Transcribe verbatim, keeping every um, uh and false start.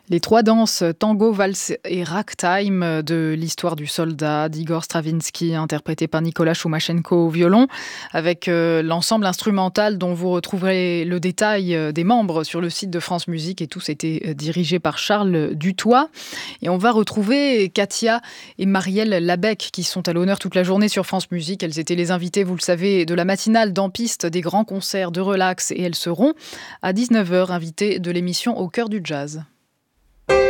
Les trois danses, tango, valse et ragtime de l'histoire du soldat d'Igor Stravinsky, interprété par Nicolas Choumachenko au violon, avec euh, l'ensemble instrumental dont vous retrouverez le détail euh, des membres sur le site de France Musique, et tous étaient euh, dirigés par Charles Dutoit. Et on va retrouver Katia et Marielle Labec qui sont à l'honneur toute la journée sur France Musique. Elles étaient les invitées, vous le savez, de la matinale d'En Piste, des grands concerts de relax, et elles seront à dix-neuf heures invitées de l'émission Au cœur du jazz.